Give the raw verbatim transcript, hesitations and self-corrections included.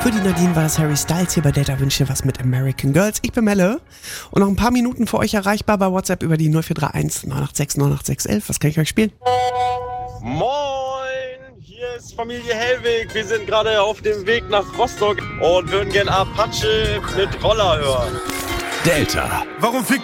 Für die Nadine war das Harry Styles hier bei Delta Wünsche was mit American Girls. Ich bin Melle und noch ein paar Minuten für euch erreichbar bei WhatsApp über die null vier drei eins neun acht sechs neun acht sechs eins eins. Was kann ich euch spielen? Moin, hier ist Familie Hellwig. Wir sind gerade auf dem Weg nach Rostock und würden gerne Apache mit Roller hören. Delta. Warum fickt